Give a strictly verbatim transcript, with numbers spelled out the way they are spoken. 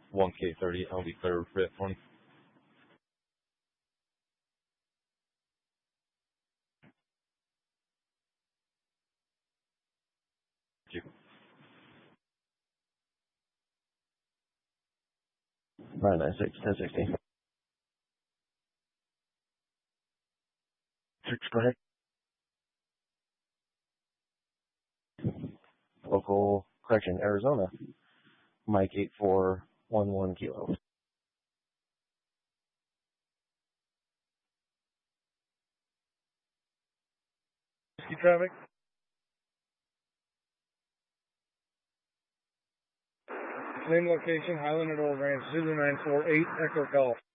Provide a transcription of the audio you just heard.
one K thirty. I'll be clear for fifth one. Thank you. nine nine six, ten sixty. Six, go ahead. Local correction, Arizona. Mike eight four one one kilo. Whiskey traffic. Same location, Highland at Old Ranch, Zulu nine four eight, Echo Golf.